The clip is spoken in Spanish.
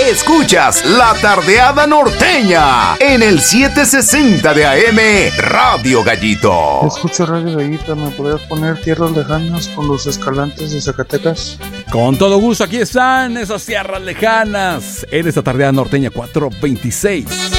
Escuchas La Tardeada Norteña en el 760 de AM Radio Gallito. Escucho Radio Gallito, ¿me podrías poner Tierras Lejanas con Los Escalantes de Zacatecas? Con todo gusto, aquí están esas tierras lejanas en esta Tardeada Norteña 426.